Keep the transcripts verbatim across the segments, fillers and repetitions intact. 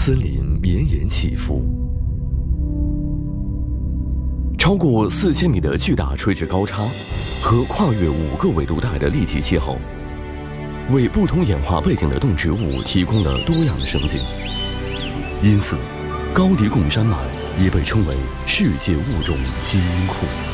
森林绵延起伏，超过四千米的巨大垂直高差和跨越五个纬度带的立体气候，为不同演化背景的动植物提供了多样的生境。因此，高黎贡山脉也被称为世界物种基因库。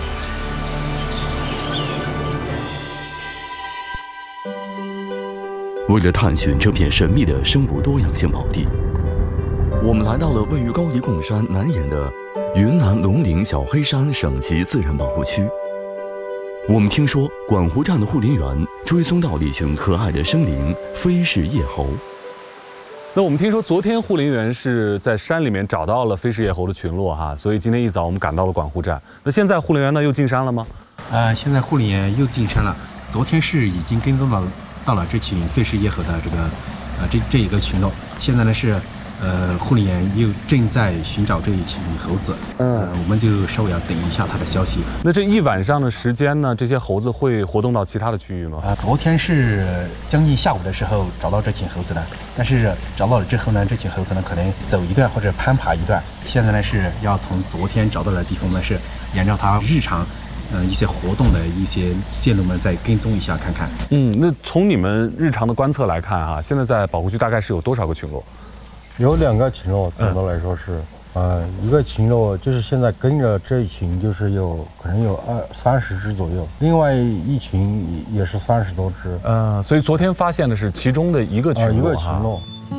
为了探寻这片神秘的生物多样性宝地，我们来到了位于高黎贡山南沿的云南龙陵小黑山省级自然保护区。我们听说管湖站的护林员追踪到了一群可爱的生灵飞氏叶猴。 那我们听说昨天护林员是在山里面找到了飞氏叶猴的群落哈，所以今天一早我们赶到了管湖站。那现在护林员呢又进山了吗？ 呃，现在护林员又进山了。昨天是已经跟踪到到了这群飞氏叶猴的这个呃这这一个群落，现在呢是呃护林员又正在寻找这一群猴子，嗯、呃，我们就稍微要等一下他的消息。 那这一晚上的时间呢，这些猴子会活动到其他的区域吗？ 啊、呃，昨天是将近下午的时候找到这群猴子的，但是找到了之后呢，这群猴子呢可能走一段或者攀爬一段，现在呢是要从昨天找到的地方呢是沿着它日常。呃，一些活动的一些线路们再跟踪一下看看。 嗯，那从你们日常的观测来看哈、啊，现在在保护区大概是有多少个群落？ 有两个群落，总的来说是，嗯、呃，一个群落就是现在跟着这一群就是有可能有二三十只左右，另外一群也是三十多只。 嗯、呃，所以昨天发现的是其中的一个群落、啊、 一个群落。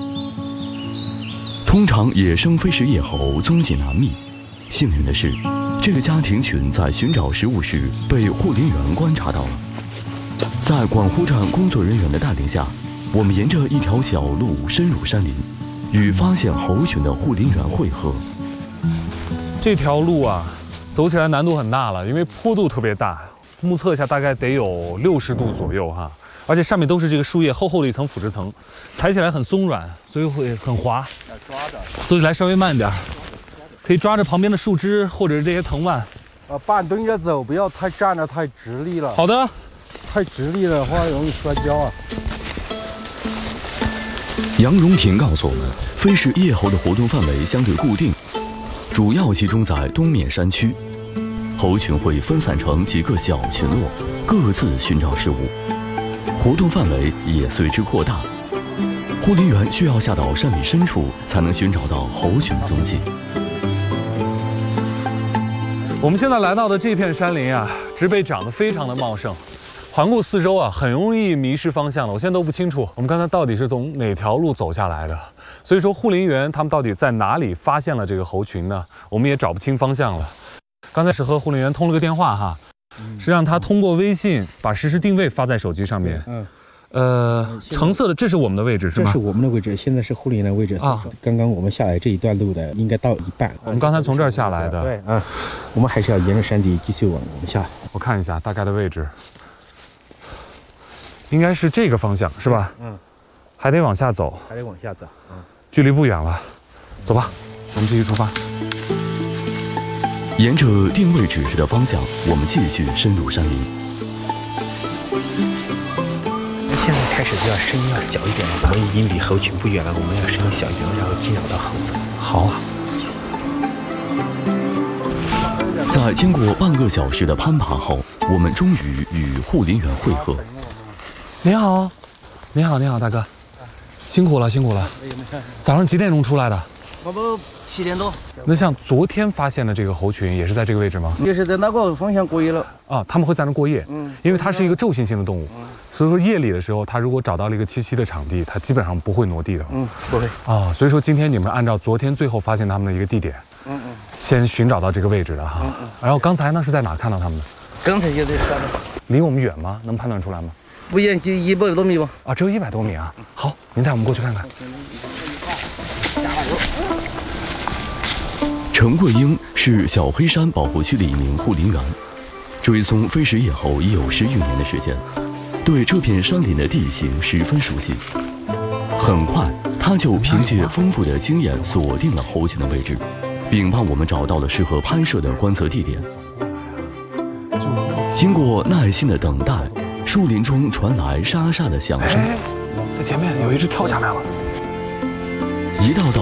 通常野生飞氏叶猴踪迹难觅，幸运的是。这个家庭群在寻找食物时被护林员观察到了。在管湖站工作人员的带领下，我们沿着一条小路深入山林，与发现猴群的护林员会合。 这条路啊，走起来难度很大了，因为坡度特别大，目测一下大概得有六十度左右哈，而且上面都是这个树叶厚厚的一层腐殖层，踩起来很松软，所以会很滑。要抓着，走起来稍微慢点。可以抓着旁边的树枝或者是这些藤蔓， 呃，半蹲着走，不要太站得太直立了。 好的， 太直立的话容易摔跤啊。 杨荣平告诉我们，飞氏叶猴的活动范围相对固定，主要集中在东面山区，猴群会分散成几个小群落，各自寻找食物，活动范围也随之扩大。护林员需要下到山里深处，才能寻找到猴群的踪迹。 我们现在来到的这片山林啊，植被长得非常的茂盛，环顾四周啊，很容易迷失方向了。我现在都不清楚我们刚才到底是从哪条路走下来的。所以说，护林员他们到底在哪里发现了这个猴群呢？我们也找不清方向了。刚才是和护林员通了个电话哈，是让他通过微信把实时定位发在手机上面。嗯。呃，橙色的这是我们的位置是吗？ 这是我们的位置，现在是护林员的位置啊。刚刚我们下来这一段路的应该到一半。 我们刚才从这儿下来的。 对啊，我们还是要沿着山底继续往往下。 我看一下大概的位置，应该是这个方向是吧？嗯。还得往下走。 还得往下走。嗯。 距离不远了，走吧，我们继续出发。 沿着定位指示的方向，我们继续深入山林。 现在开始就要声音要小一点了，我们已经离猴群不远了，我们要声音小一点，然后惊扰到猴子。 好。 在经过半个小时的攀爬后，我们终于与护林员会合。 你好，你好，你好，大哥，辛苦了，辛苦了。早上几点钟出来的？ 我们七点多。 那像昨天发现的这个猴群也是在这个位置吗？ 也是在那个方向过夜了。 啊，他们会在那过夜。嗯，因为它是一个昼行性的动物。嗯。所以说夜里的时候，它如果找到了一个栖息的场地，它基本上不会挪地的。 嗯，不会。 啊，所以说今天你们按照昨天最后发现他们的一个地点，嗯嗯，先寻找到这个位置的哈。嗯嗯。然后刚才呢是在哪看到他们的？ 刚才就在山上。 离我们远吗？能判断出来吗？ 不远，就一百多米吧。 啊，只有一百多米啊。好，您带我们过去看看。 陈桂英是小黑山保护区的一名护林员，追踪飞氏叶猴已有十余年的时间，对这片山林的地形十分熟悉。很快，他就凭借丰富的经验锁定了猴群的位置，并帮我们找到了适合拍摄的观测地点。经过耐心的等待，树林中传来沙沙的响声。 在前面有一只跳下来了， 一道道